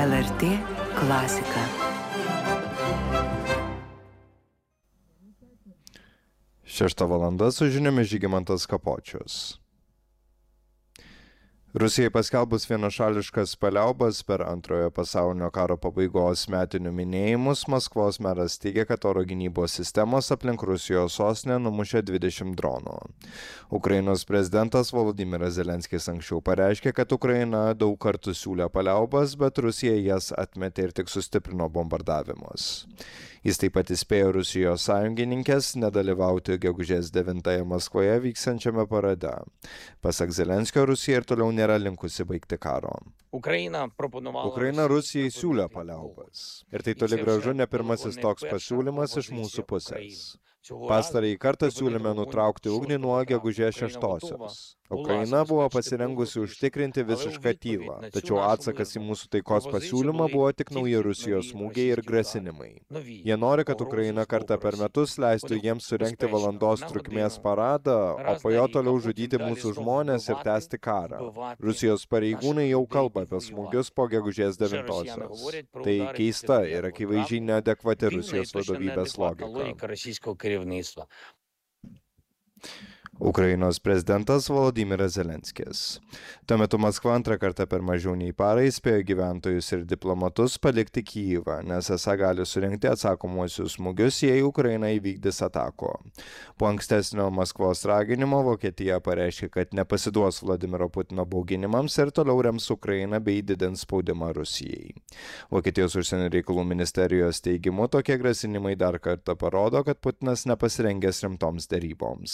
LRT klasika. Šešta valanda su žiniomis Žygimantas Kapočius. Rusijai paskelbus vienašališkas paliaubas per Antrojo pasaulinio karo pabaigos metinių minėjimus, Maskvos meras teigia, kad oro gynybos sistemos aplink Rusijos sostinę numušė 20 dronų. Ukrainos prezidentas Volodymyras Zelenskis anksčiau pareiškė, kad Ukraina daug kartų siūlė paliaubas, bet Rusija jas atmetė ir tik sustiprino bombardavimus. Jis taip pat įspėjo Rusijos sąjungininkės nedalyvauti gegužės 9 Maskvoje vyksiančiame parade. Pasak Zelenskio, Rusija ir toliau nėra linkusi baigti karo. Ukraina Rusijai siūlė paliaubas. Ir tai toli gražu ne pirmasis toks pasiūlymas iš mūsų pusės. Pastarąjį kartą siūlėme nutraukti ugnį nuo gegužės 6-osios. Ukraina buvo pasirengusi užtikrinti visišką tylą, tačiau atsakas į mūsų taikos pasiūlymą buvo tik nauji Rusijos smūgiai ir grasinimai. Jie nori, kad Ukraina kartą per metus leistų jiems surengti valandos trukmės paradą, o po jo toliau žudyti mūsų žmonės ir tęsti karą. Rusijos pareigūnai jau kalba apie smūgius po gegužės 9-osios. Tai keista ir akivaizdžiai neadekvati Rusijos vadovybės logika. Ukrainos prezidentas Volodymyras Zelenskis. Tuo metu Maskva antrą kartą per mažiau nei parą įspėjo gyventojus ir diplomatus palikti Kijivą, nes esą gali surengti atsakomuosius smūgius, jei Ukraina įvykdys atako. Po ankstesnio Maskvos raginimo Vokietija pareiškė, kad nepasiduos Vladimiro Putino bauginimams ir toliau rems Ukrainą bei didins spaudimą Rusijai. Vokietijos užsienio reikalų ministerijos teigimu tokie grasinimai dar kartą parodo, kad Putinas nepasirengęs rimtoms deryboms.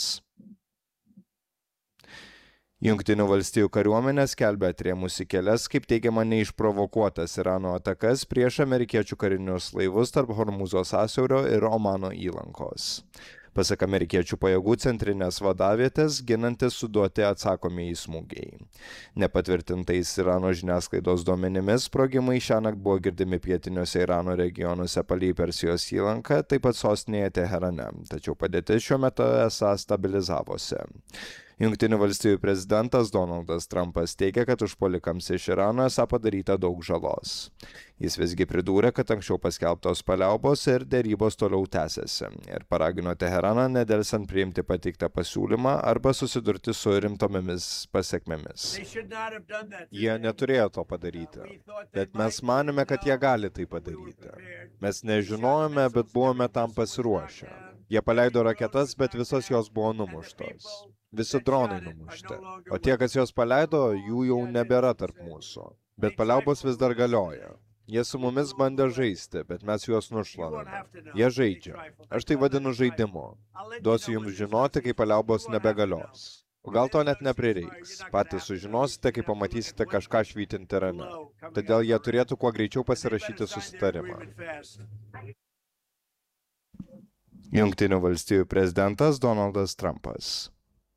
Jungtinių valstijų kariuomenė skelbia atrėmusi kelias, kaip teigiama, neišprovokuotas Irano atakas prieš amerikiečių karinius laivus tarp Hormūzo sąsiaurio ir Omano įlankos. Pasak amerikiečių pajėgų centrinės vadavietės, ginantis suduoti atsakomieji smūgiai. Nepatvirtintais Irano žiniasklaidos duomenimis, sprogimai šiąnakt buvo girdimi pietiniuose Irano regionuose palei Persijos įlanką, taip pat sostinėje Teherane, tačiau padėtis šiuo metu esą stabilizavosi. Jungtinių valstijų prezidentas Donaldas Trumpas teigia, kad užpuolikams iš Irano esą padaryta daug žalos. Jis visgi pridūrė, kad anksčiau paskelbtos paliaubos ir dėrybos toliau tęsiasi ir paragino Teheraną nedelsiant priimti pateiktą pasiūlymą arba susidurti su rimtomis pasekmėmis. Jie neturėjo to padaryti, bet mes manėme, kad jie gali tai padaryti. Mes nežinojome, bet buvome tam pasiruošę. Jie paleido raketas, bet visos jos buvo numuštos. Visi dronai numušti. O tie, kas jos paleido, jų jau nebėra tarp mūsų. Bet paliaubos vis dar galioja. Jie su mumis bandė žaisti, bet mes juos nušlavome. Jie žaidžia. Aš tai vadinu žaidimu. Duosiu jums žinoti, kai paliaubos nebegalios. O gal to net neprireiks. Patys sužinosite, kai pamatysite kažką švytinti Irane. Todėl jie turėtų kuo greičiau pasirašyti susitarimą. Jungtinių valstijų prezidentas Donaldas Trumpas.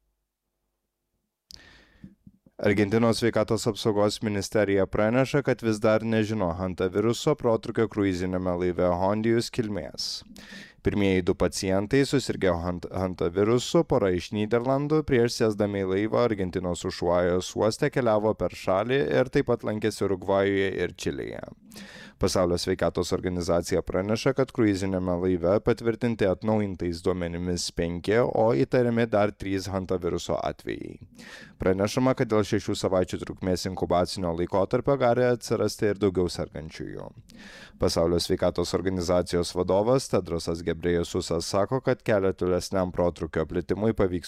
Argentinos sveikatos apsaugos ministerija praneša, kad vis dar nežino hantaviruso protrūkio kruizinėme laive Hondijus kilmės. Pirmieji 2 pacientai susirgė hantavirusu, pora iš Nyderlandų prieš sėsdami į laivą Argentinos Ušuajos uoste keliavo per šalį ir taip pat lankėsi Urugvajuje ir Čilėje. Pasaulio sveikatos organizacija praneša, kad kruizinėme laive patvirtinti atnaujintais duomenimis 5, o įtariami dar 3 hantaviruso atvejai. Pranešama, kad dėl 6 savaičių trukmės inkubacinio laikotarpio gali atsirasti ir daugiau sergančiųjų. Pasaulio sveikatos organizacijos vadovas Tedrosas Gebrejesusas sako, kad kelią tolesniam protrūkio plitimui pavyks